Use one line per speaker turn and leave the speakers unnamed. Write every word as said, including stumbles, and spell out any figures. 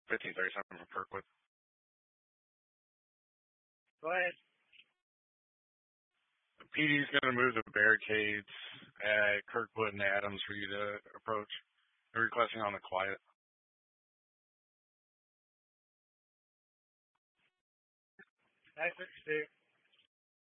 fifteen thirty-seven from Kirkwood.
Go ahead.
The P D's going to move the barricades at Kirkwood and Adams for you to approach. They're requesting on the quiet.
That's it, Steve.